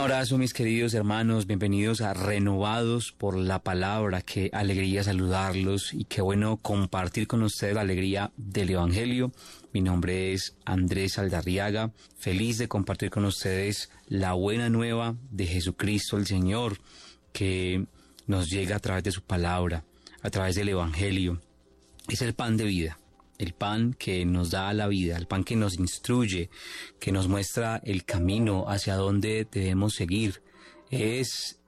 Un abrazo, mis queridos hermanos, bienvenidos a Renovados por la Palabra. Qué alegría saludarlos y qué bueno compartir con ustedes la alegría del Evangelio. Mi nombre es Andrés Aldarriaga, feliz de compartir con ustedes la buena nueva de Jesucristo el Señor, que nos llega a través de su palabra, a través del Evangelio. Es el pan de vida. El pan que nos da la vida, el pan que nos instruye, que nos muestra el camino hacia donde debemos seguir. Es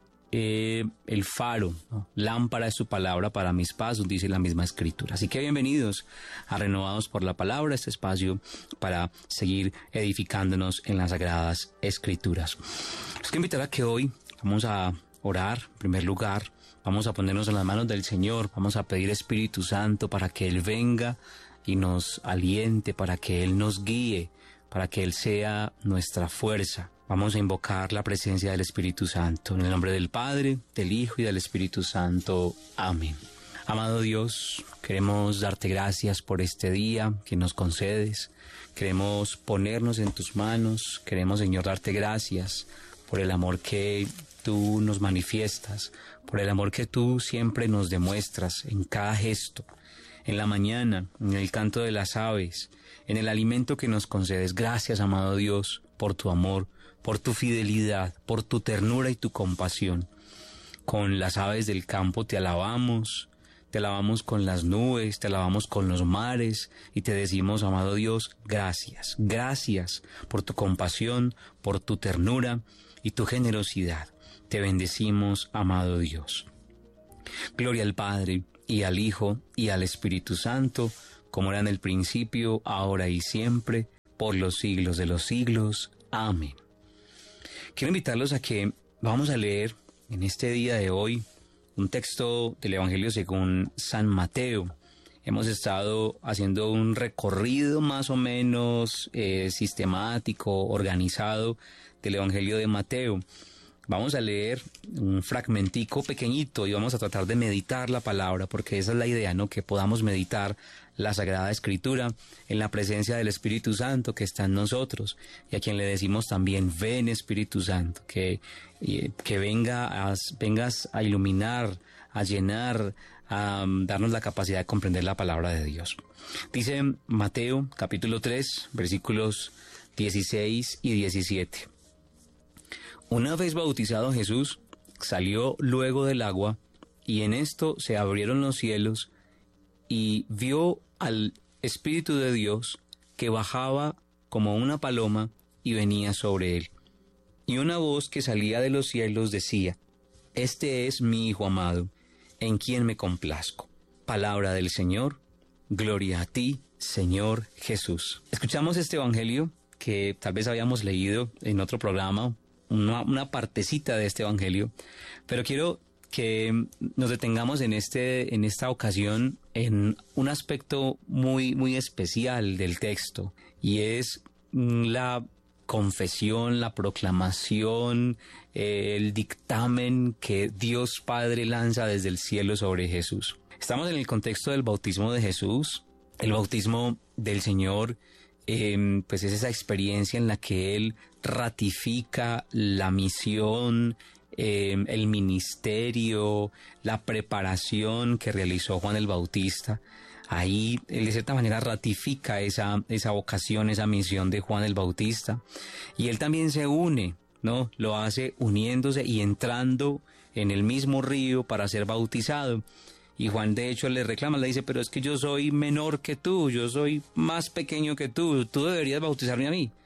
el faro, ¿no? Lámpara es su palabra para mis pasos, dice la misma Escritura. Así que bienvenidos a Renovados por la Palabra, este espacio para seguir edificándonos en las Sagradas Escrituras. Les quiero invitar a que hoy vamos a orar, en primer lugar, vamos a ponernos en las manos del Señor, vamos a pedir Espíritu Santo para que Él venga y nos aliente, para que Él nos guíe, para que Él sea nuestra fuerza. Vamos a invocar la presencia del Espíritu Santo, en el nombre del Padre, del Hijo y del Espíritu Santo. Amén. Amado Dios, queremos darte gracias por este día que nos concedes. Queremos ponernos en tus manos. Queremos, Señor, darte gracias por el amor que tú nos manifiestas, por el amor que tú siempre nos demuestras en cada gesto, en la mañana, en el canto de las aves, en el alimento que nos concedes. Gracias, amado Dios, por tu amor, por tu fidelidad, por tu ternura y tu compasión. Con las aves del campo te alabamos con las nubes, te alabamos con los mares y te decimos, amado Dios, gracias. Gracias por tu compasión, por tu ternura y tu generosidad. Te bendecimos, amado Dios. Gloria al Padre, y al Hijo, y al Espíritu Santo, como era en el principio, ahora y siempre, por los siglos de los siglos. Amén. Quiero invitarlos a que vamos a leer en este día de hoy un texto del Evangelio según San Mateo. Hemos estado haciendo un recorrido más o menos sistemático, organizado del Evangelio de Mateo. Vamos a leer un fragmentico pequeñito y vamos a tratar de meditar la palabra, porque esa es la idea, ¿no? Que podamos meditar la Sagrada Escritura en la presencia del Espíritu Santo que está en nosotros, y a quien le decimos también, ven Espíritu Santo, que vengas a iluminar, a llenar, a darnos la capacidad de comprender la palabra de Dios. Dice Mateo capítulo 3, versículos 16 y 17. Una vez bautizado Jesús, salió luego del agua, y en esto se abrieron los cielos, y vio al Espíritu de Dios que bajaba como una paloma y venía sobre él. Y una voz que salía de los cielos decía, Este es mi Hijo amado, en quien me complazco. Palabra del Señor, gloria a ti, Señor Jesús. Escuchamos este evangelio que tal vez habíamos leído en otro programa, una partecita de este evangelio, pero quiero que nos detengamos en esta ocasión en un aspecto muy, muy especial del texto, y es la confesión, la proclamación, el dictamen que Dios Padre lanza desde el cielo sobre Jesús. Estamos en el contexto del bautismo de Jesús, el bautismo del Señor. Pues es esa experiencia en la que Él ratifica la misión, el ministerio, la preparación que realizó Juan el Bautista. Ahí Él de cierta manera ratifica esa vocación, esa misión de Juan el Bautista. Y Él también se une, ¿no? Lo hace uniéndose y entrando en el mismo río para ser bautizado. Y Juan de hecho le reclama, le dice, pero es que yo soy menor que tú, yo soy más pequeño que tú deberías bautizarme a mí.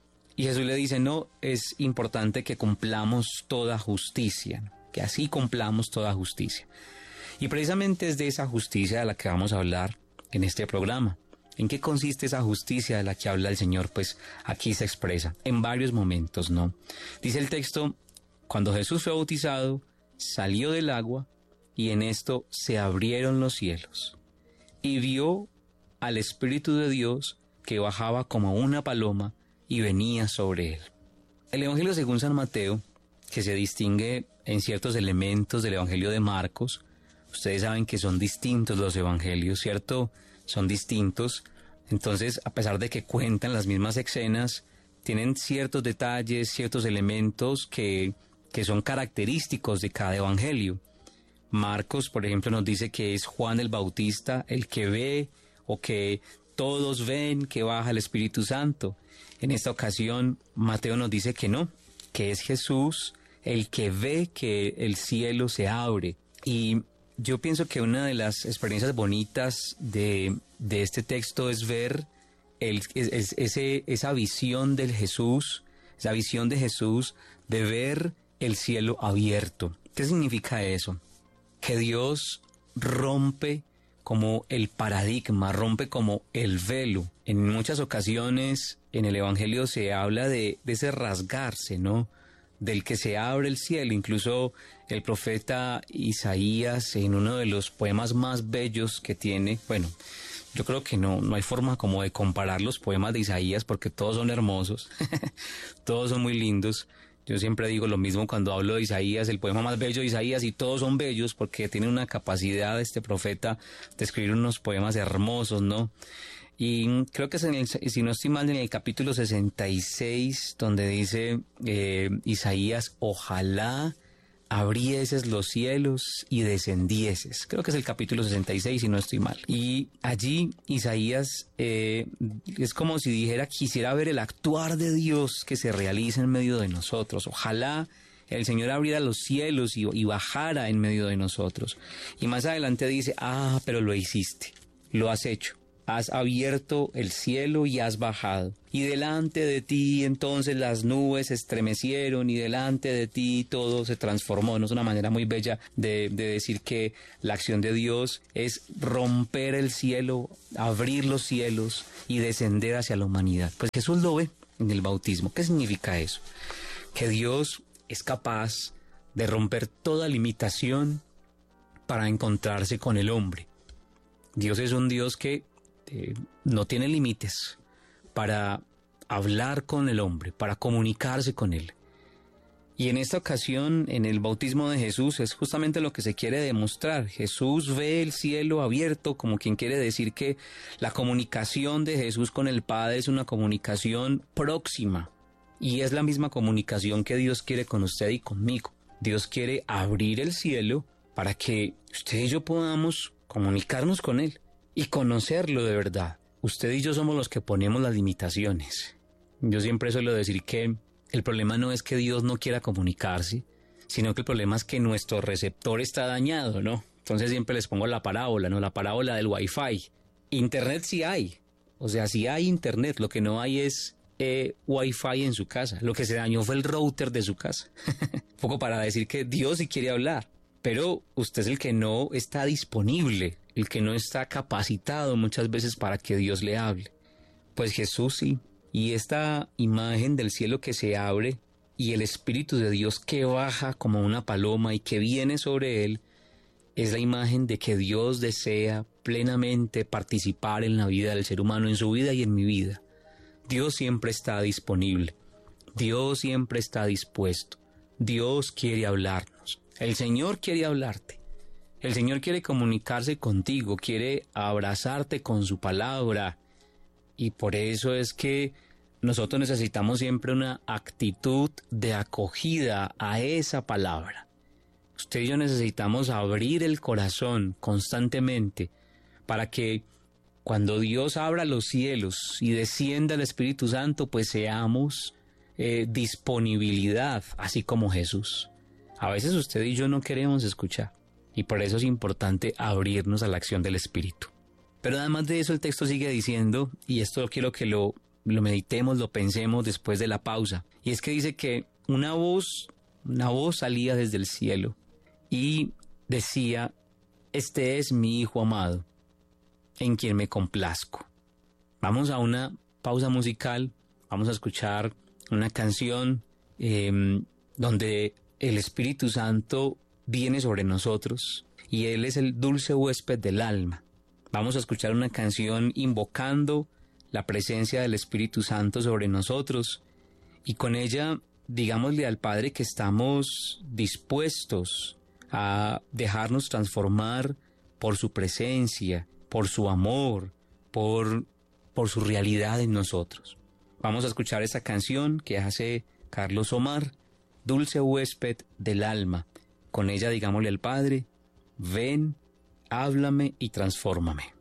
Y Jesús le dice, no, es importante que cumplamos toda justicia, que así cumplamos toda justicia. Y precisamente es de esa justicia de la que vamos a hablar en este programa. ¿En qué consiste esa justicia de la que habla el Señor? Pues aquí se expresa en varios momentos, ¿no? Dice el texto, cuando Jesús fue bautizado, salió del agua, y en esto se abrieron los cielos, y vio al Espíritu de Dios que bajaba como una paloma y venía sobre él. El Evangelio según San Mateo, que se distingue en ciertos elementos del Evangelio de Marcos, ustedes saben que son distintos los Evangelios, ¿cierto? Son distintos. Entonces, a pesar de que cuentan las mismas escenas, tienen ciertos detalles, ciertos elementos que son característicos de cada evangelio. Marcos, por ejemplo, nos dice que es Juan el Bautista el que ve o que todos ven que baja el Espíritu Santo. En esta ocasión, Mateo nos dice que no, que es Jesús el que ve que el cielo se abre. Y yo pienso que una de las experiencias bonitas de este texto es ver esa visión del Jesús, esa visión de Jesús de ver el cielo abierto. ¿Qué significa eso? Que Dios rompe como el paradigma, rompe como el velo. En muchas ocasiones en el Evangelio se habla de ese rasgarse, ¿no? Del que se abre el cielo. Incluso el profeta Isaías, en uno de los poemas más bellos que tiene, bueno, yo creo que no hay forma como de comparar los poemas de Isaías porque todos son hermosos, todos son muy lindos. Yo siempre digo lo mismo cuando hablo de Isaías, el poema más bello de Isaías, y todos son bellos porque tiene una capacidad este profeta de escribir unos poemas hermosos, ¿no? Y creo que es si no estoy mal, en el capítulo 66, donde dice Isaías, ojalá abrieses los cielos y descendieses. Creo que es el capítulo 66, si no estoy mal. Y allí Isaías es como si dijera, quisiera ver el actuar de Dios que se realiza en medio de nosotros. Ojalá el Señor abriera los cielos y bajara en medio de nosotros. Y más adelante dice, pero lo hiciste, lo has hecho. Has abierto el cielo y has bajado. Y delante de ti entonces las nubes se estremecieron y delante de ti todo se transformó. No es una manera muy bella de decir que la acción de Dios es romper el cielo, abrir los cielos y descender hacia la humanidad. Pues Jesús lo ve en el bautismo. ¿Qué significa eso? Que Dios es capaz de romper toda limitación para encontrarse con el hombre. Dios es un Dios que no tiene límites para hablar con el hombre, para comunicarse con él. Y en esta ocasión, en el bautismo de Jesús, es justamente lo que se quiere demostrar. Jesús ve el cielo abierto, como quien quiere decir que la comunicación de Jesús con el Padre es una comunicación próxima. Y es la misma comunicación que Dios quiere con usted y conmigo. Dios quiere abrir el cielo para que usted y yo podamos comunicarnos con Él y conocerlo de verdad. Usted y yo somos los que ponemos las limitaciones. Yo siempre suelo decir que el problema no es que Dios no quiera comunicarse, sino que el problema es que nuestro receptor está dañado, ¿no? Entonces siempre les pongo la parábola, ¿no? La parábola del Wi-Fi. Internet sí hay. O sea, sí hay internet. Lo que no hay es Wi-Fi en su casa. Lo que se dañó fue el router de su casa. Un poco para decir que Dios sí quiere hablar, pero usted es el que no está disponible, el que no está capacitado muchas veces para que Dios le hable. Pues Jesús sí. Y esta imagen del cielo que se abre y el Espíritu de Dios que baja como una paloma y que viene sobre él, es la imagen de que Dios desea plenamente participar en la vida del ser humano, en su vida y en mi vida. Dios siempre está disponible. Dios siempre está dispuesto. Dios quiere hablarnos. El Señor quiere hablarte. El Señor quiere comunicarse contigo, quiere abrazarte con su palabra. Y por eso es que nosotros necesitamos siempre una actitud de acogida a esa palabra. Usted y yo necesitamos abrir el corazón constantemente para que cuando Dios abra los cielos y descienda el Espíritu Santo, pues seamos disponibilidad, así como Jesús. A veces usted y yo no queremos escuchar y por eso es importante abrirnos a la acción del Espíritu. Pero además de eso el texto sigue diciendo, y esto quiero que lo meditemos, lo pensemos después de la pausa, y es que dice que una voz salía desde el cielo y decía, este es mi Hijo amado, en quien me complazco. Vamos a una pausa musical, vamos a escuchar una canción donde el Espíritu Santo viene sobre nosotros y Él es el dulce huésped del alma. Vamos a escuchar una canción invocando la presencia del Espíritu Santo sobre nosotros y con ella digámosle al Padre que estamos dispuestos a dejarnos transformar por su presencia, por su amor, por su realidad en nosotros. Vamos a escuchar esta canción que hace Carlos Omar, Dulce huésped del alma. Con ella digámosle al Padre, ven, háblame y transfórmame.